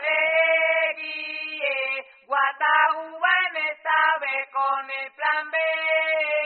Guataúba en esta vez con el plan B.